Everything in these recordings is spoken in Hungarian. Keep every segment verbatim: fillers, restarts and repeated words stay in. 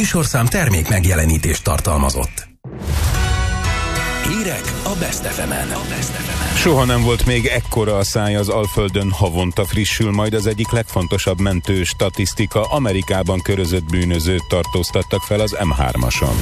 műsorszám termék megjelenítést tartalmazott. Hírek a Best ef emen. Soha nem volt még ekkora a száj az Alföldön, havonta frissül majd az egyik legfontosabb mentő statisztika. Amerikában körözött bűnözőt tartóztattak fel az em hármason.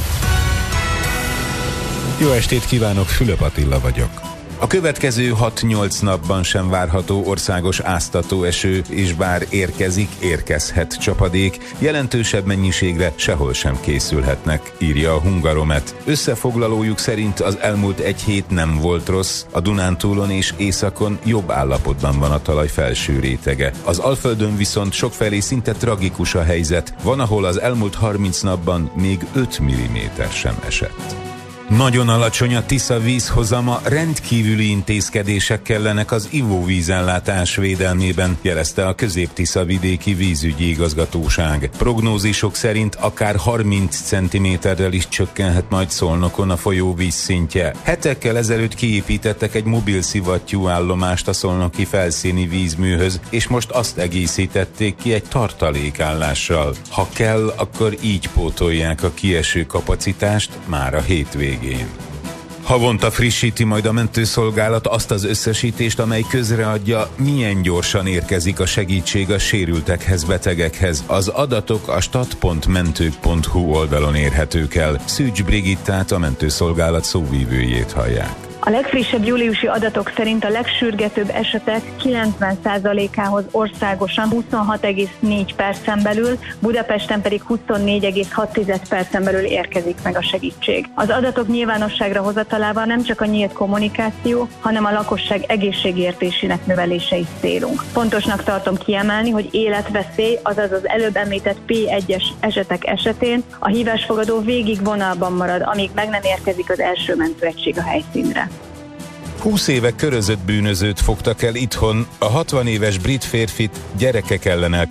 Jó estét kívánok, Fülöp Attila vagyok. A következő hat-nyolc napban sem várható országos áztató eső, és bár érkezik, érkezhet csapadék, jelentősebb mennyiségre sehol sem készülhetnek, írja a Hungaromet. Összefoglalójuk szerint az elmúlt egy hét nem volt rossz, a Dunántúlon és északon jobb állapotban van a talaj felső rétege. Az Alföldön viszont sokfelé szinte tragikus a helyzet, van, ahol az elmúlt harminc napban még öt milliméter sem esett. Nagyon alacsony a Tisza vízhozama, rendkívüli intézkedések kellenek az ivóvízellátás védelmében, jelezte a Közép-Tisza vidéki vízügyi igazgatóság. Prognózisok szerint akár harminc centiméterrel is csökkenhet majd Szolnokon a folyó vízszintje. Hetekkel ezelőtt kiépítettek egy mobil szivattyú állomást a szolnoki felszíni vízműhöz, és most azt egészítették ki egy tartalékállással. Ha kell, akkor így pótolják a kieső kapacitást már a hétvégén. Havonta frissíti majd a mentőszolgálat azt az összesítést, amely közreadja, milyen gyorsan érkezik a segítség a sérültekhez, betegekhez. Az adatok a stat pont mentők pont hu oldalon érhetők el. Szűcs Brigittát, a mentőszolgálat szóvívőjét hallják. A legfrissebb júliusi adatok szerint a legsürgetőbb esetek kilencven százalékához országosan huszonhat egész négy percen belül, Budapesten pedig huszonnégy egész hat percen belül érkezik meg a segítség. Az adatok nyilvánosságra hozatalával nem csak a nyílt kommunikáció, hanem a lakosság egészségértésének növelése is célunk. Fontosnak tartom kiemelni, hogy életveszély, azaz az előbb említett pé egyes esetek esetén a hívásfogadó végig vonalban marad, amíg meg nem érkezik az első mentőegység a helyszínre. húsz éve körözött bűnözőt fogtak el itthon, a hatvan éves brit férfit gyerekek ellen